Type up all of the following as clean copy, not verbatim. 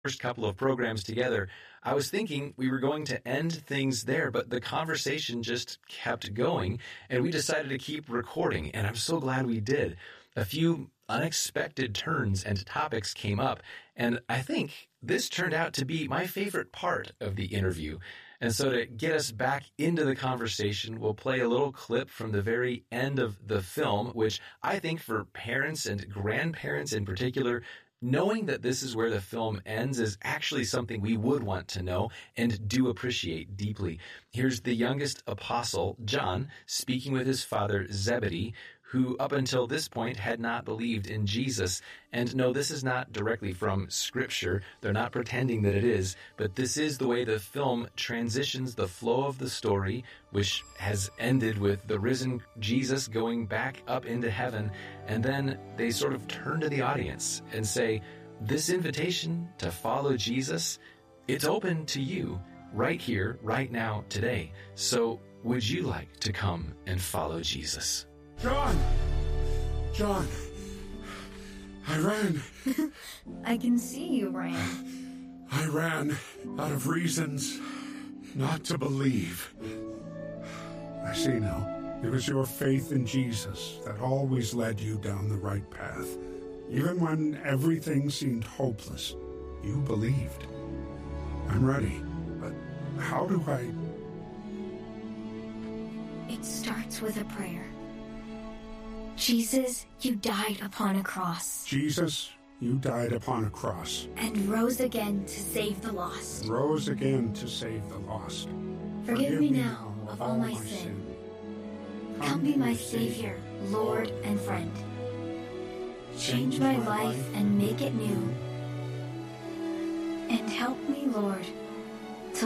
first couple of programs together, I was thinking we were going to end things there, but the conversation just kept going, and we decided to keep recording, and I'm so glad we did. A few unexpected turns and topics came up, and I think this turned out to be my favorite part of the interview. And so to get us back into the conversation, we'll play a little clip from the very end of the film, which I think for parents and grandparents in particular, knowing that this is where the film ends is actually something we would want to know and do appreciate deeply. Here's the youngest apostle, John, speaking with his father, Zebedee, who up until this point had not believed in Jesus. And no, this is not directly from Scripture. They're not pretending that it is, but this is the way the film transitions the flow of the story, which has ended with the risen Jesus going back up into heaven. And then they sort of turn to the audience and say, this invitation to follow Jesus, it's open to you right here, right now, today. So would you like to come and follow Jesus? John, I ran. I can see you ran. I ran out of reasons not to believe. I see now. It was your faith in Jesus that always led you down the right path. Even when everything seemed hopeless, you believed. I'm ready, but how do I... It starts with a prayer. Jesus, you died upon a cross. Jesus, you died upon a cross. And rose again to save the lost. Rose again to save the lost. Forgive me now of all my sin. Come be my Savior, Lord, and friend. Change my life and make it new. And help me, Lord, to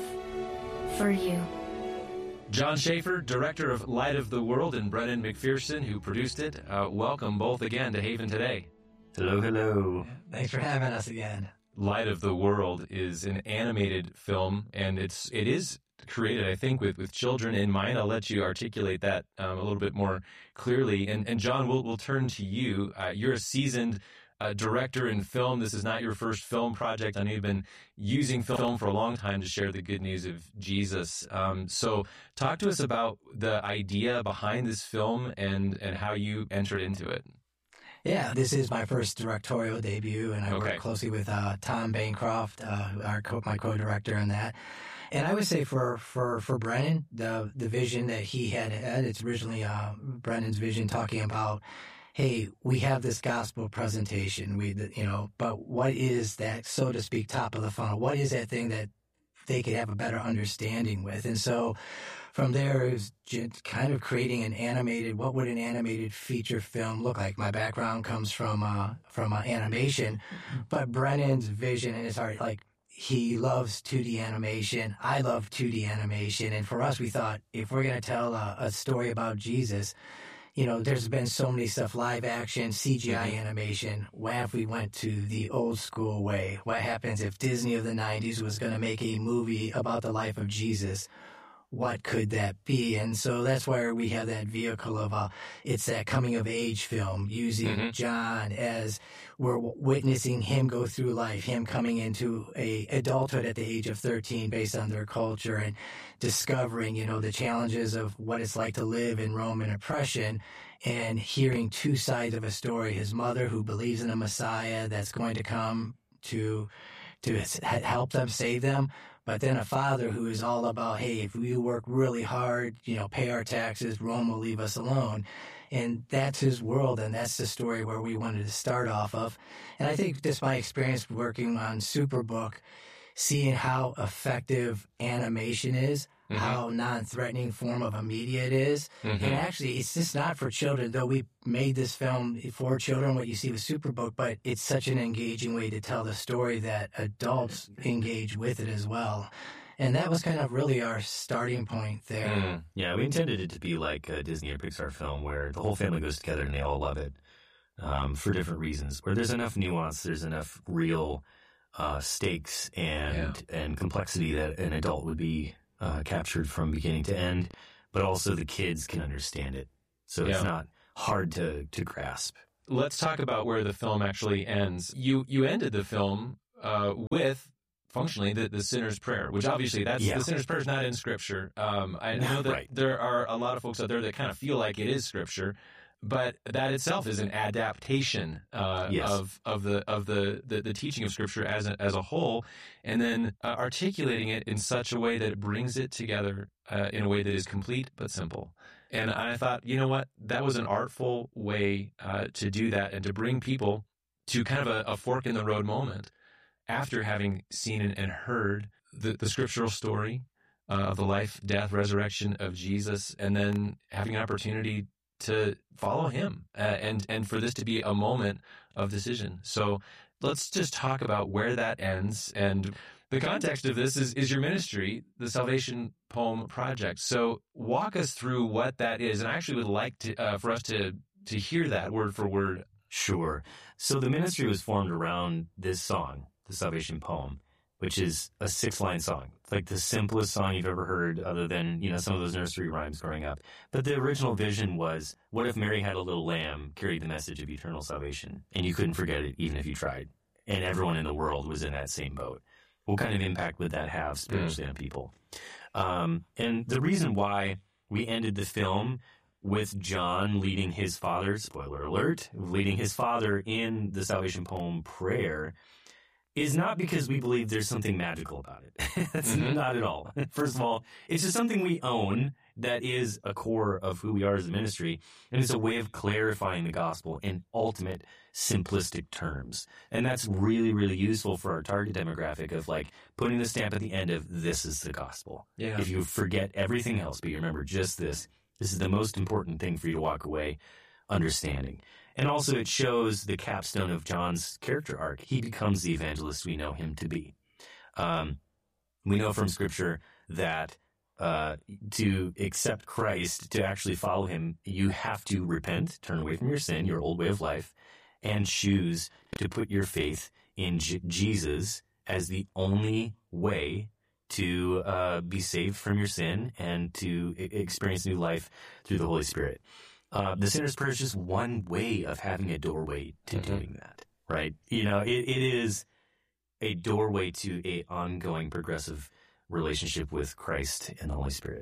live for you. John Schaefer, director of Light of the World, and Brennan McPherson, who produced it. Welcome both again to Haven Today. Hello, hello. Thanks for having us again. Light of the World is an animated film, and it is created, I think, with children in mind. I'll let you articulate that a little bit more clearly. And John, we'll turn to you. You're a seasoned director in film. This is not your first film project. I know you've been using film for a long time to share the good news of Jesus. So talk to us about the idea behind this film and how you entered into it. Yeah, this is my first directorial debut, and I work closely with Tom Bancroft, my co-director on that. And I would say for Brennan, the vision that he had, it's originally Brennan's vision talking about, hey, we have this gospel presentation, but what is that, so to speak, top of the funnel? What is that thing that they could have a better understanding with? And so from there, it was just kind of creating what would an animated feature film look like? My background comes from animation, but Brennan's vision, and it's already like, he loves 2D animation. I love 2D animation. And for us, we thought, if we're going to tell a story about Jesus, there's been so many stuff, live action, CGI animation. What if we went to the old school way? What happens if Disney of the 90s was going to make a movie about the life of Jesus? What could that be? And so that's where we have that vehicle of it's that coming of age film, using John as we're witnessing him go through life, him coming into a adulthood at the age of 13 based on their culture and discovering, the challenges of what it's like to live in Roman oppression and hearing two sides of a story. His mother, who believes in a Messiah that's going to come to help them, save them. But then a father who is all about, hey, if we work really hard, pay our taxes, Rome will leave us alone. And that's his world, and that's the story where we wanted to start off of. And I think just my experience working on Superbook, seeing how effective animation is, how non-threatening form of a media it is. And actually, it's just not for children, though we made this film for children, what you see with Superbook, but it's such an engaging way to tell the story that adults engage with it as well. And that was kind of really our starting point there. Yeah, we intended it to be like a Disney or Pixar film where the whole family goes together and they all love it for different reasons, where there's enough nuance, there's enough real stakes and complexity that an adult would be captured from beginning to end, but also the kids can understand it. So it's not hard to grasp. Let's talk about where the film actually ends. You ended the film with functionally the sinner's prayer, which obviously the sinner's prayer is not in Scripture. I know that there are a lot of folks out there that kind of feel like it is Scripture, but that itself is an adaptation of the teaching of Scripture as a whole, and then articulating it in such a way that it brings it together in a way that is complete but simple. And I thought, you know what, that was an artful way to do that and to bring people to kind of a fork in the road moment after having seen and heard the scriptural story of the life, death, resurrection of Jesus, and then having an opportunity to follow him and for this to be a moment of decision. So let's just talk about where that ends. And the context of this is your ministry, the Salvation Poem Project. So walk us through what that is. And I actually would like for us to hear that word for word. Sure. So the ministry was formed around this song, the Salvation Poem, which is a 6-line song. It's like the simplest song you've ever heard other than, some of those nursery rhymes growing up. But the original vision was, what if Mary had a little lamb carried the message of eternal salvation, and you couldn't forget it even if you tried, and everyone in the world was in that same boat? What kind of impact would that have spiritually on people? And the reason why we ended the film with John leading his father, spoiler alert, leading his father in the Salvation Poem prayer is not because we believe there's something magical about it. That's not at all. First of all, it's just something we own that is a core of who we are as a ministry, and it's a way of clarifying the gospel in ultimate simplistic terms. And that's really, really useful for our target demographic of like putting the stamp at the end of this is the gospel. Yeah. If you forget everything else, but you remember just this is the most important thing for you to walk away understanding. And also it shows the capstone of John's character arc. He becomes the evangelist we know him to be. We know from Scripture that to accept Christ, to actually follow him, you have to repent, turn away from your sin, your old way of life, and choose to put your faith in Jesus as the only way to be saved from your sin and to experience new life through the Holy Spirit. The sinner's prayer is just one way of having a doorway to doing that, right? It is a doorway to a ongoing progressive relationship with Christ and the Holy Spirit.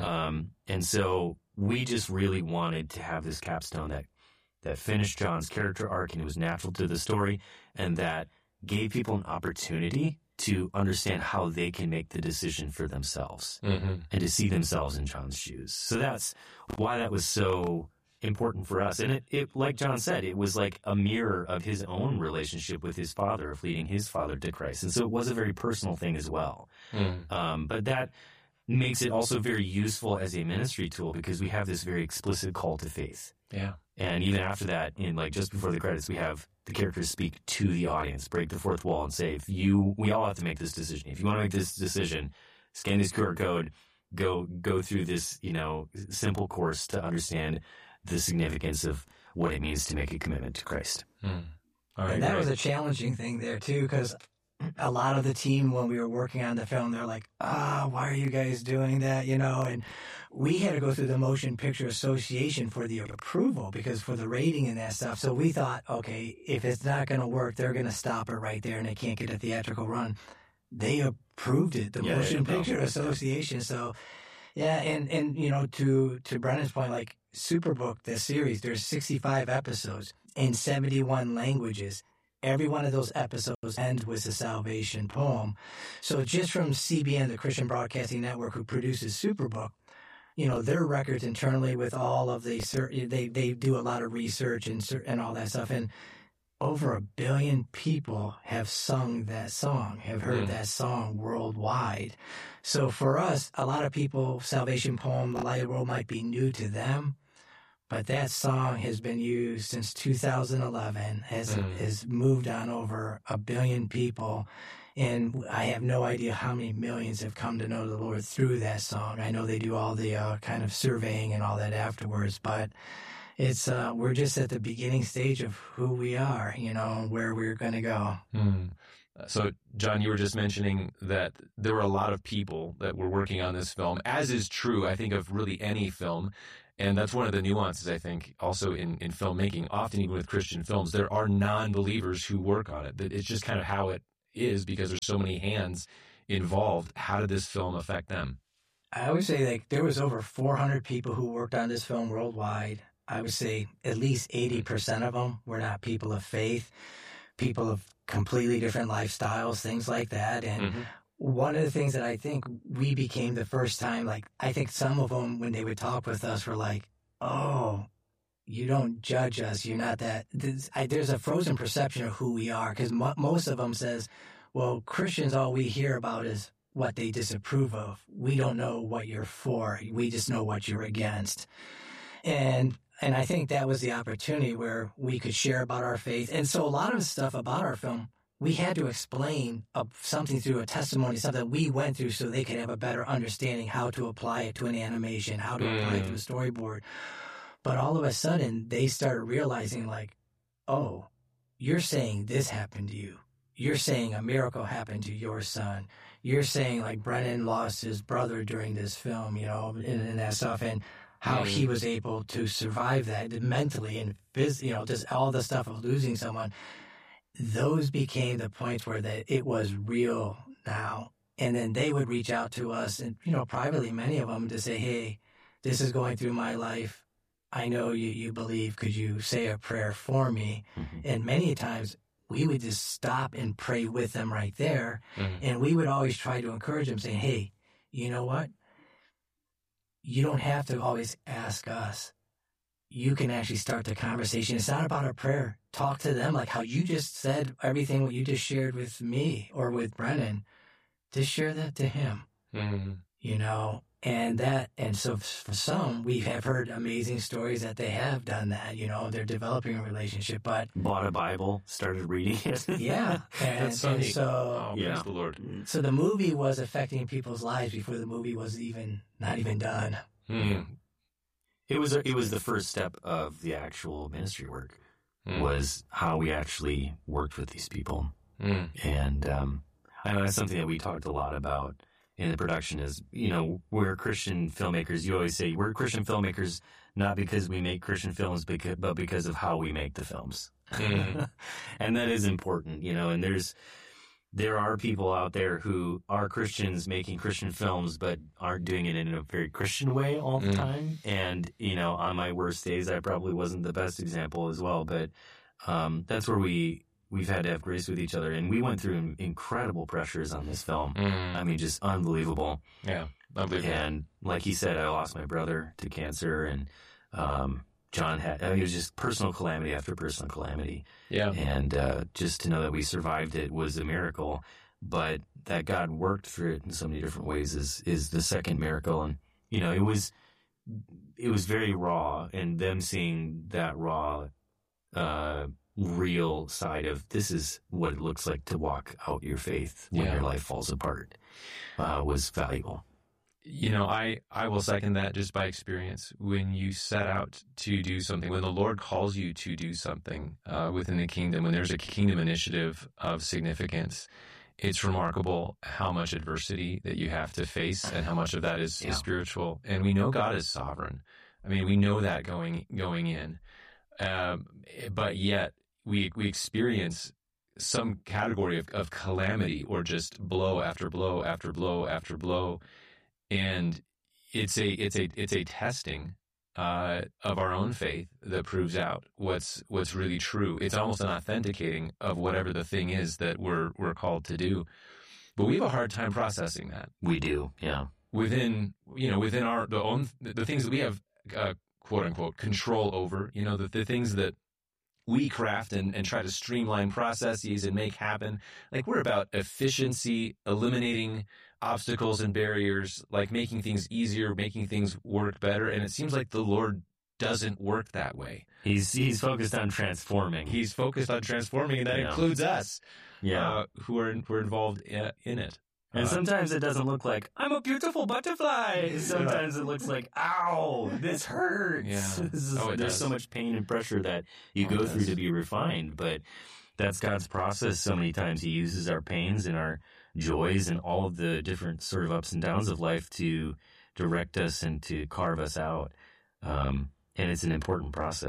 And so we just really wanted to have this capstone that finished John's character arc and it was natural to the story, and that gave people an opportunity to understand how they can make the decision for themselves and to see themselves in John's shoes. So that's why that was so important for us. And it like John said, it was like a mirror of his own relationship with his father, of leading his father to Christ. And so it was a very personal thing as well. But that makes it also very useful as a ministry tool because we have this very explicit call to faith. Yeah. And even after that, in like just before the credits, we have the characters speak to the audience, break the fourth wall and say, we all have to make this decision. If you want to make this decision, scan this QR code, go through this, simple course to understand the significance of what it means to make a commitment to Christ. All right, and that was a challenging thing there too, because a lot of the team, when we were working on the film, they're like, why are you guys doing that? And we had to go through the Motion Picture Association for the approval because for the rating and that stuff. So we thought, okay, if it's not going to work, they're going to stop it right there and they can't get a theatrical run. They approved it, the Motion Picture Association. So, yeah, and to Brennan's point, like Superbook, this series, there's 65 episodes in 71 languages. Every one of those episodes ends with a salvation poem. So just from CBN, the Christian Broadcasting Network, who produces Superbook, their records internally with all of they do a lot of research and all that stuff. And over 1 billion people have sung that song, have heard that song worldwide. So for us, a lot of people, Salvation Poem, The Light of the World might be new to them. But that song has been used since 2011, has moved on over 1 billion people. And I have no idea how many millions have come to know the Lord through that song. I know they do all the kind of surveying and all that afterwards, but it's we're just at the beginning stage of who we are, where we're going to go. So, John, you were just mentioning that there were a lot of people that were working on this film, as is true, I think, of really any film. And that's one of the nuances, I think, also in filmmaking. Often, even with Christian films, there are non-believers who work on it. It's just kind of how it is because there's so many hands involved. How did this film affect them? I would say like there was over 400 people who worked on this film worldwide. I would say at least 80% of them were not people of faith, people of completely different lifestyles, things like that. And one of the things that I think we became the first time, like I think some of them, when they would talk with us, were like, oh, you don't judge us. You're not that. There's a frozen perception of who we are, because most of them says, well, Christians, all we hear about is what they disapprove of. We don't know what you're for. We just know what you're against. And I think that was the opportunity where we could share about our faith. And so a lot of the stuff about our film, we had to explain something through a testimony, something that we went through so they could have a better understanding how to apply it to an animation, how to apply it to a storyboard. But all of a sudden, they started realizing like, oh, you're saying this happened to you. You're saying a miracle happened to your son. You're saying like Brennan lost his brother during this film, you know, and that stuff, and how he was able to survive that mentally and physically, you know, just all the stuff of losing someone. Those became the points where it was real now. And then they would reach out to us and, you know, privately, many of them, to say, hey, this is going through my life. I know you believe. Could you say a prayer for me? And many times we would just stop and pray with them right there. And we would always try to encourage them, saying, hey, you know what? You don't have to always ask us. You can actually start the conversation. It's not about a prayer. Talk to them like how you just said everything what you just shared with me or with Brennan. Just share that to him. You know, and so for some, we have heard amazing stories that they have done that. You know, they're developing a relationship, but bought a Bible, started reading it. Yeah, That's so neat. So Praise the Lord. So the movie was affecting people's lives before the movie was not even done. It was the first step of the actual ministry work, was how we actually worked with these people. And I know that's something that we talked a lot about in the production is, you know, we're Christian filmmakers. You always say we're Christian filmmakers, not because we make Christian films, but because of how we make the films. And that is important, you know, and there are people out there who are Christians making Christian films, but aren't doing it in a very Christian way all the time. And, you know, on my worst days, I probably wasn't the best example as well, but that's where we've had to have grace with each other. And we went through incredible pressures on this film. I mean, just unbelievable. Yeah, unbelievable. And like he said, I lost my brother to cancer, and John it was just personal calamity after personal calamity. Yeah. And just to know that we survived it was a miracle, but that God worked through it in so many different ways is the second miracle. And, you know, it was very raw, and them seeing that raw, real side of this is what it looks like to walk out your faith when your life falls apart was valuable. You know, I will second that just by experience. When you set out to do something, when the Lord calls you to do something within the kingdom, when there's a kingdom initiative of significance, it's remarkable how much adversity that you have to face and how much of that is spiritual. And we know God is sovereign. I mean, we know that going in. But yet we experience some category of calamity, or just blow after blow after blow after blow. And it's a testing of our own faith that proves out what's really true. It's almost an authenticating of whatever the thing is that we're called to do. But we have a hard time processing that. We do, yeah. Within the things that we have quote unquote control over, you know, the things that we craft and try to streamline processes and make happen. Like, we're about efficiency, eliminating obstacles and barriers, like making things easier, making things work better. And it seems like the Lord doesn't work that way. He's focused on transforming. He's focused on transforming, and that includes us, who are involved in it. And sometimes it doesn't look like, I'm a beautiful butterfly. Sometimes it looks like, ow, this hurts. Yeah. There's so much pain and pressure that you go through to be refined. But that's God's process. So many times he uses our pains and our joys and all of the different sort of ups and downs of life to direct us and to carve us out. And it's an important process.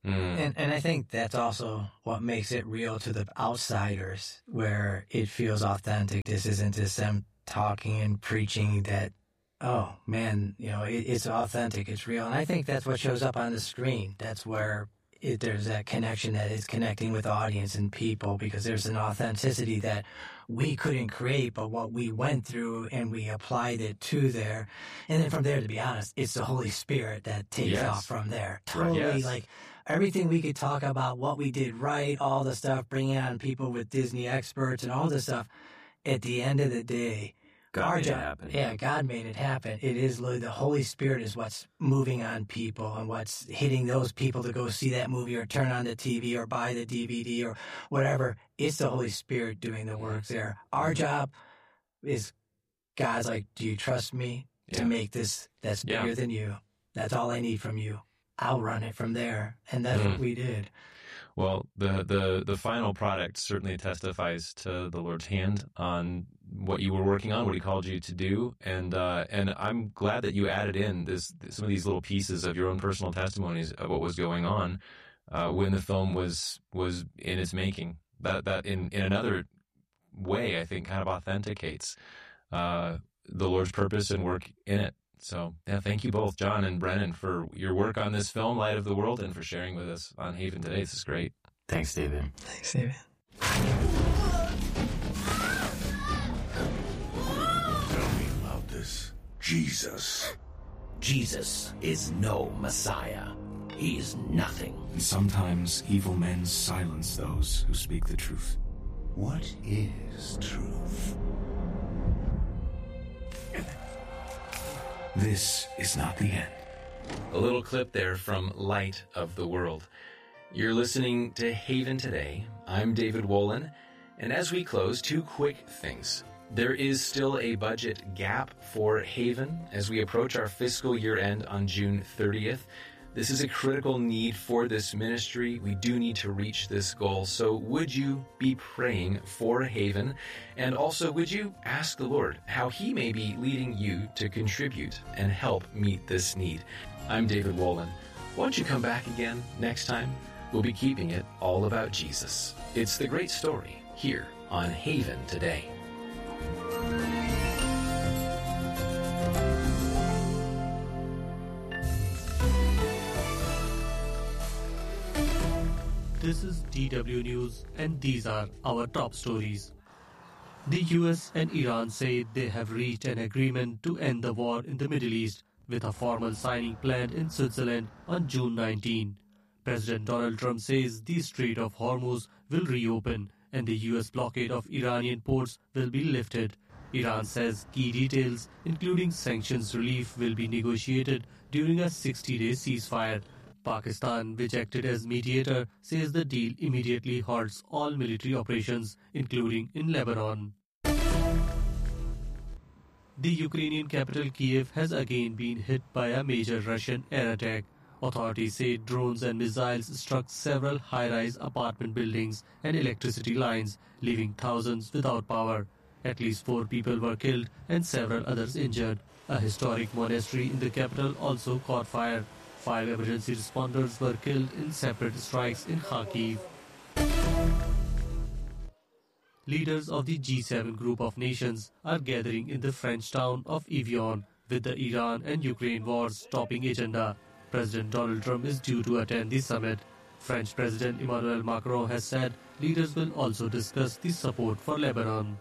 And I think that's also what makes it real to the outsiders, where it feels authentic. This isn't just them talking and preaching that, oh, man, it's authentic, it's real. And I think that's what shows up on the screen. That's where there's that connection that is connecting with the audience and people, because there's an authenticity that we couldn't create, but what we went through and we applied it to there. And then from there, to be honest, it's the Holy Spirit that takes off from there. Totally, like everything we could talk about, what we did right, all the stuff, bringing on people with Disney experts and all this stuff. At the end of the day, God made it happen. Yeah, God made it happen. It is the Holy Spirit is what's moving on people and what's hitting those people to go see that movie or turn on the TV or buy the DVD or whatever. It's the Holy Spirit doing the work there. Our job is, God's like, do you trust me to make this that's bigger than you? That's all I need from you. I'll run it from there. And that's what we did. Well, the final product certainly testifies to the Lord's hand on what you were working on, what He called you to do, and I'm glad that you added in some of these little pieces of your own personal testimonies of what was going on when the film was in its making. That in another way, I think, kind of authenticates the Lord's purpose and work in it. So, thank you both, John and Brennan, for your work on this film, Light of the World, and for sharing with us on Haven today. This is great. Thanks, David. Thanks, David. Tell me about this Jesus. Jesus is no Messiah. He is nothing. And sometimes evil men silence those who speak the truth. What is truth? This is not the end. A little clip there from Light of the World. You're listening to Haven Today. I'm David Wolin. And as we close, two quick things. There is still a budget gap for Haven as we approach our fiscal year end on June 30th. This is a critical need for this ministry. We do need to reach this goal. So would you be praying for Haven? And also, would you ask the Lord how He may be leading you to contribute and help meet this need? I'm David Wolin. Why don't you come back again next time? We'll be keeping it all about Jesus. It's the great story here on Haven Today. This is DW News, and these are our top stories. The US and Iran say they have reached an agreement to end the war in the Middle East, with a formal signing planned in Switzerland on June 19. President Donald Trump says the Strait of Hormuz will reopen and the US blockade of Iranian ports will be lifted. Iran says key details, including sanctions relief, will be negotiated during a 60-day ceasefire. Pakistan, which acted as mediator, says the deal immediately halts all military operations, including in Lebanon. The Ukrainian capital Kiev has again been hit by a major Russian air attack. Authorities say drones and missiles struck several high-rise apartment buildings and electricity lines, leaving thousands without power. At least 4 people were killed and several others injured. A historic monastery in the capital also caught fire. 5 emergency responders were killed in separate strikes in Kharkiv. Leaders of the G7 group of nations are gathering in the French town of Evian, with the Iran and Ukraine wars topping agenda. President Donald Trump is due to attend the summit. French President Emmanuel Macron has said leaders will also discuss the support for Lebanon.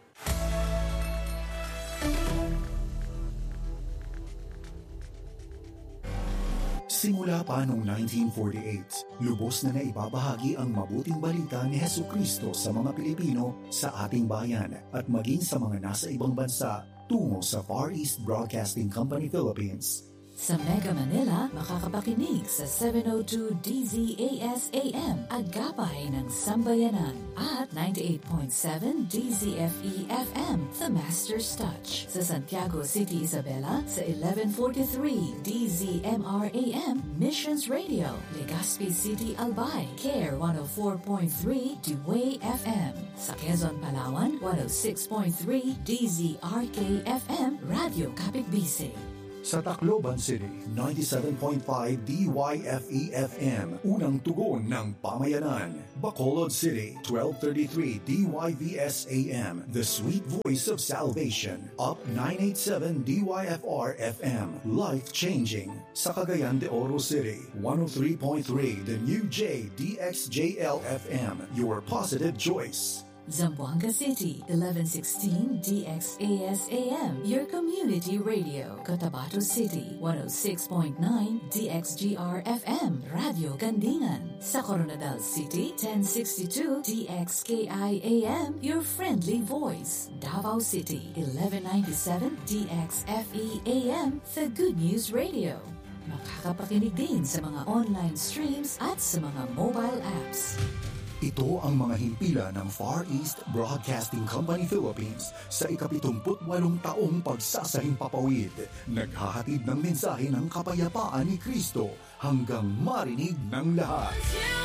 Simula pa noong 1948, lubos na naibabahagi ang mabuting balita ni Hesukristo sa mga Pilipino sa ating bayan at maging sa mga nasa ibang bansa tungo sa Far East Broadcasting Company Philippines. Sa Mega Manila, makakapakinig sa 702 DZAS-AM, Agapay ng Sambayanan, at 98.7 DZFE-FM, The Master's Touch. Sa Santiago City, Isabela, sa 1143 DZMR-AM, Missions Radio, Legazpi City, Albay, CARE 104.3, Dewey FM. Sa Quezon, Palawan, 106.3 DZRK-FM, Radio Kapitbisig. Sa Tacloban City, 97.5 DYFE-FM, unang tugon ng pamayanan. Bacolod City, 1233 DYVS-AM, the sweet voice of salvation. Up 987 DYFR-FM, life-changing. Sa Cagayan de Oro City, 103.3 the new JDXJL-FM, your positive choice. Zamboanga City, 1116 DXAS-AM, your community radio. Cotabato City, 106.9 DXGR-FM, Radio Gandingan. Sa Coronadal City, 1062 DXKI-AM, your friendly voice. Davao City, 1197 DXFE-AM, the Good News Radio. Makakapakinig din sa mga online streams at sa mga mobile apps. Ito ang mga himpilan ng Far East Broadcasting Company Philippines sa ika-78 taong pagsasahimpapawid. Naghahatid ng mensahe ng kapayapaan ni Kristo hanggang marinig ng lahat.